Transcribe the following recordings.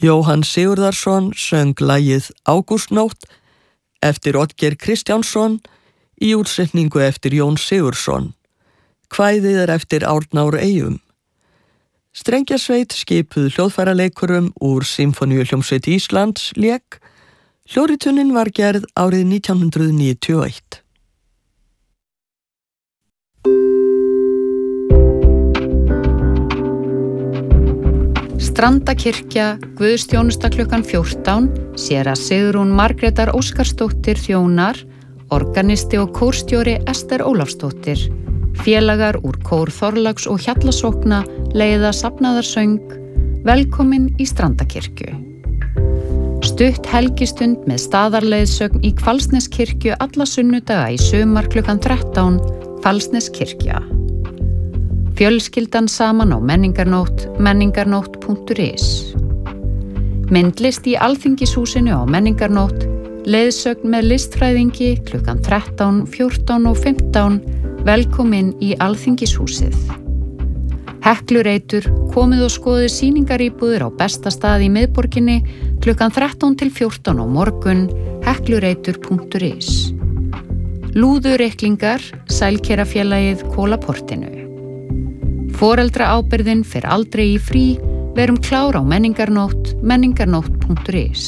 Jóhann Sigurðarsson söng lagið Ágústnótt eftir Oddgeir Kristjánsson í útsetningu eftir Jón Sigurðsson. Kvæðið eftir Árnár Eyjum. Strengjasveit skipuð hljóðfæraleikurum úr Sinfóníuhljómsveit Íslands lék. Hljóðritunin var gerð árið 1991. Strandakirkja, guðsþjónusta klukkan 14, séra Sigrún Margrétar Óskarsdóttir þjónar, organisti og kórstjóri Ester Ólafsdóttir, félagar úr kór Þorláks og Hjallasókna leiða safnaðarsöng, velkomin í Strandakirkju. Stutt helgistund með staðarleiðsögn í Hvalsneskirkju alla sunnudaga í sumar klukkan 13, Hvalsneskirkja. Fjölskyldan saman á menningarnótt, menningarnótt.is. Myndlist í Alþingishúsinu á menningarnótt, leiðsögn með listfræðingi klukkan 13, 14 og 15, velkomin í Alþingishúsið. Heklureitur, komið og skoðið sýningaríbúðir á besta stað í miðborginni klukkan 13 til 14 á morgun, heklureitur.is. Lúðureiklingar, Sælkerafélagið Kólaportinu. Foreldraábyrgðin fer aldrei í frí, verum klár á menningarnótt, menningarnótt.is.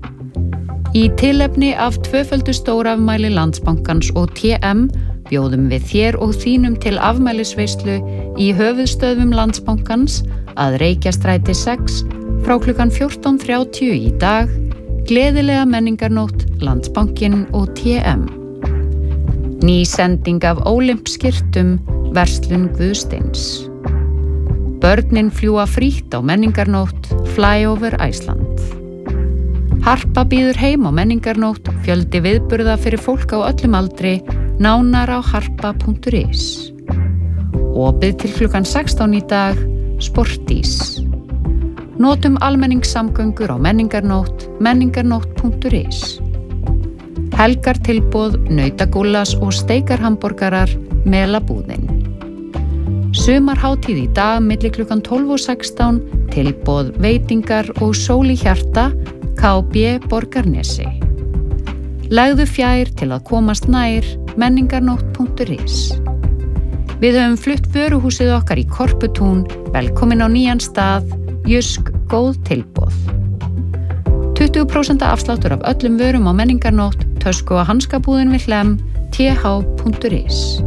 Í tilefni af tvöföldu stórafmæli Landsbankans og TM bjóðum við þér og þínum til afmælisveislu í höfuðstöðvum Landsbankans að Reykjastræti 6 frá klukkan 14:30 í dag, gleðilega menningarnótt, Landsbankinn og TM. Ný sending af Ólympskirtum, verslun Guðsteins. Börnin fljúa frítt á menningarnótt, Fly over Iceland. Harpa býður heim á menningarnótt, fjöldi viðburða fyrir fólk á öllum aldri, nánar á harpa.is. Opið til klukkan 16 í dag, Sportís. Notum almenningssamgöngur á menningarnótt, menningarnótt.is. Helgar tilboð, nautagúllas og steikarhamborgarar, Melabúðin. Sumarhátíð í dag milli klukkan 12 og 16, tilboð, veitingar og sól í hjarta, KB Borgarnesi. Legðu fjær til að komast nær, menningarnótt.is. Við höfum flutt vöruhúsið okkar í Korputún, velkomin á nýjan stað, Jysk, góð tilboð. 20% afsláttur af öllum vörum á menningarnótt, tösku og hanskabúðin við Hlemm, th.is.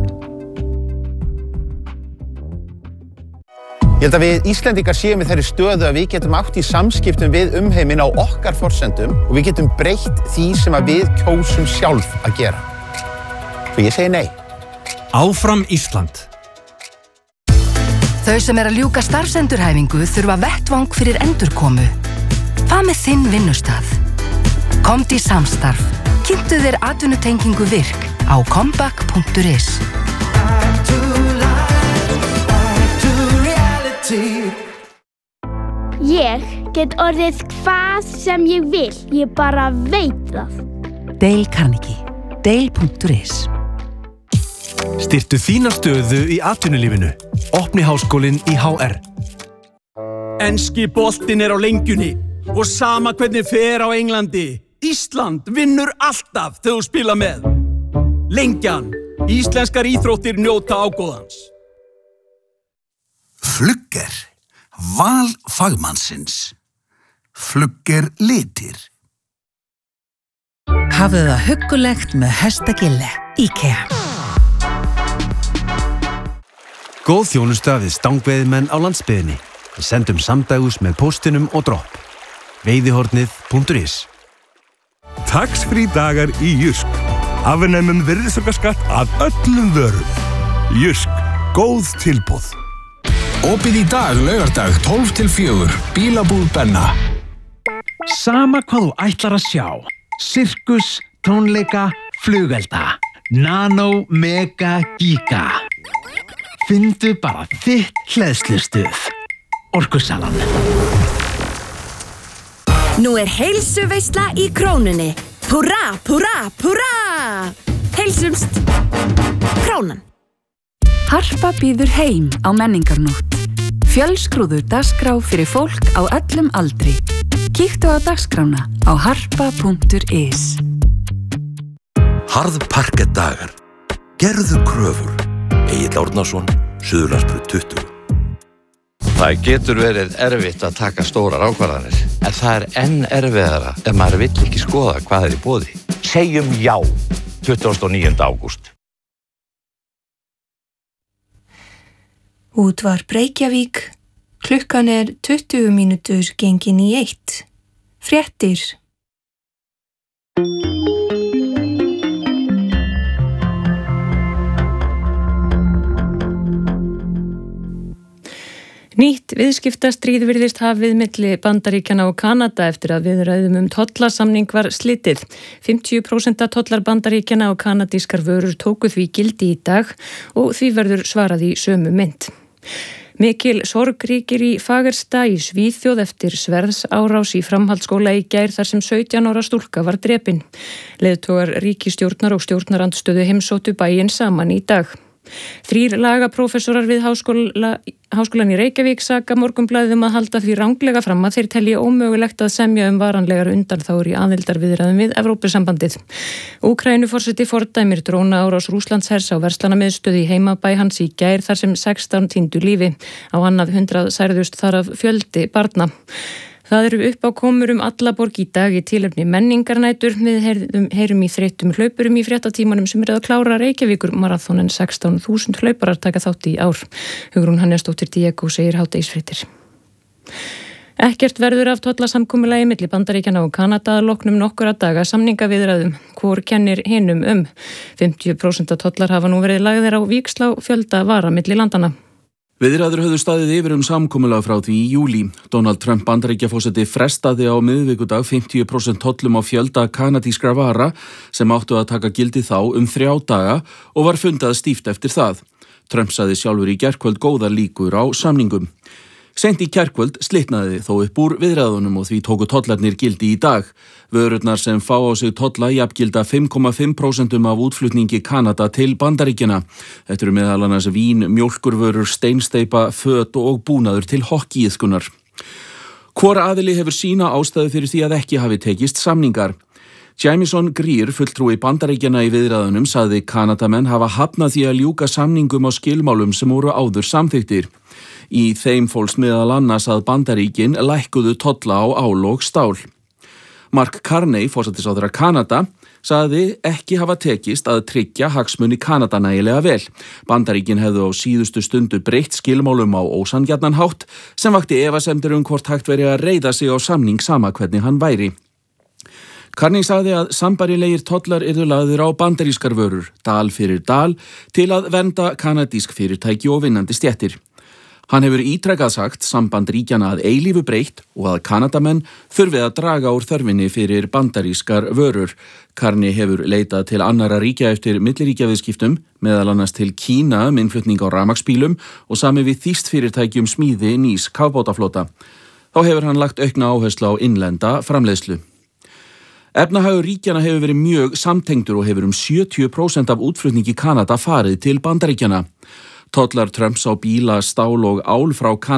Ég held að við Íslendingar séum í þeirri stöðu að við getum átt í samskiptum við umheiminn á okkar forsendum og við getum breytt því sem að við kjósum sjálf að gera. Svo ég segi nei. Áfram Ísland. Þau sem að ljúka starfsendurhæfingu þurfa vettvang fyrir endurkomu. Hvað með þinn vinnustað? Komdu í samstarf. Kynntu þér atvinnutengingu virk á comeback.is. Ég get orðið hvað sem ég vil, ég bara veit það. Dale Carnegie. Dale.is. Styrktu þína stöðu í atvinnulífinu. Opni háskólinn í HR. Enski boltinn á lengjunni og sama hvernig fer á Englandi. Ísland vinnur alltaf þegar þú spila með. Lengjan. Íslenskar íþróttir njóta ágóðans. Flugger. Val fagmannsins. Flugger litir. Hafðu það huggulegt með hestagille. IKEA. Góð þjónusta við stangveiðimenn á landsbyggðinni. Við sendum samdægus með póstinum og dropp. Veiðihornið.is. Tax-free dagar í Jysk. Afnæmum virðisaukaskatt af öllum vörum. Jysk. Góð tilboð. Opið í dag, laugardag, 12 til 4. Bílabúð Benna. Sama hvað þú ætlar að sjá. Sirkus, tónleika, flugelda. Nano, mega, giga. Findu bara þitt hleðslustuð. Orkusalan. Nú heilsuveisla í Krónunni. Púrra, púrra, púrra! Heilsumst. Krónan. Harpa býður heim á menningarnótt. Fjölskrúður dagskrá fyrir fólk á öllum aldri. Kíktu á dagskrána á harpa.is. Harðparkettdagar. Gerðu kröfur. Egill Árnason, Suðurlandsbraut 20. Það getur verið erfitt að taka stórar ákvarðanir, en það enn erfiðara ef maður vill ekki skoða hvað í boði. Segjum já, 29. ágúst. Útvarp Reykjavík. Klukkan 20 mínútur gengin í 1. Fréttir. Nýtt viðskiptastríð virðist hafið milli Bandaríkjanna og Kanada eftir að viðræðum tollasamning var slitið. 50% tollar Bandaríkjanna og kanadískar vörur tóku því gildi í dag og því verður svarað í sömu mynt. Mikil sorg ríkir í Fagersta í Svíþjóð eftir sverðsárás í framhaldsskóla í gær þar sem 17 ára stúlka var drepin. Leiðtogar ríkisstjórnar og stjórnarandstöðu heimsóttu bæinn saman í dag. 3 lagaprófessorar við háskólan í Reykjavík saka Morgunblaðið að halda því ranglega fram að þeir telji ómögulegt að semja varanlegar undanþágur í aðildarviðræðum við Evrópusambandið. Úkraínuforseti fordæmir drónaárás Rússlandshers á verslunarmiðstöð í heimabæ hans í gær þar sem 16 týndu lífi. Á annað 100 særðust þar af fjöldi barna. Það eru uppákomur alla borg í dag í tilefni menningarnætur. Við heyrum í þreyttum hlaupurum í fréttatímanum sem að klára Reykjavíkur maraþónin. 16.000 hlauparar taka þátt í ár. Hugrún Hannesdóttir Diego segir hádegisfréttir. Ekkert verður af tollasamkomulagi milli Bandaríkjanna og Kanada að loknum nokkura daga samningaviðræðum. Hvor kennir hinum 50% tollar hafa nú verið lagðir á víxl á fjölda vara milli landana. Viðræður höfðu staðið yfir samkomulag frá því í júlí. Donald Trump Bandaríkjaforseti frestaði á miðvikudag 50% tollum á fjölda kanadískra vara sem áttu að taka gildi þá 3 daga og var fundað stíft eftir það. Trump sagði sjálfur í gærkvöld góðar líkur á samningum. Seint í gærkvöld slitnaði þó upp úr viðræðunum og því tóku tollarnir gildi í dag. Vörurnar sem fá á sig tolla jafngilda 5,5% af útflutningi Kanada til Bandaríkjanna. Þetta eru meðal annars vín, mjólkurvörur, steinsteypa, föt og búnaður til hokkíiðkunar. Hvor aðili hefur sína ástæðu fyrir því að ekki hafi tekist samningar. Jamison Greer, fulltrúi Bandaríkjanna í viðræðunum, sagði Kanadamenn hafa hafnað því að ljúka samningum á skilmálum sem voru áður samþykktir. Í þeim fólst meðal annars að Bandaríkin lækkuðu tolla á ál og stál. Mark Carney, forsætisráðherra Kanada, sagði ekki hafa tekist að tryggja hagsmuni Kanada nægilega vel. Bandaríkin hefðu á síðustu stundu breytt skilmálum á ósanngjarnan hátt sem vakti efasemdir hvort hægt veri að reiða sig á samning sama hvernig hann væri. Carney sagði að sambærilegir tollar yrðu lagðir á bandarískar vörur, dal fyrir dal, til að vernda kanadísk fyrirtæki og vinnandi stéttir. Hann hefur ítrekað sagt samband ríkjanna að eilífu breytt og að Kanadamenn þurfi að draga úr þörfinni fyrir bandarískar vörur. Carney hefur leitað til annarra ríkja eftir milliríkjaviðskiptum, meðal annars til Kína innflutning á rafmagnsbílum og sami við þýskt fyrirtækjum smíði nýs kafbátaflota. Þá hefur hann lagt aukna áherslu á innlenda framleiðslu. Efnahagur ríkjanna hefur verið mjög samtengdur og hefur 70% af útflutningi Kanada farið til Bandaríkjanna. Tollar Trumps á bíla, stál og ál frá Kanada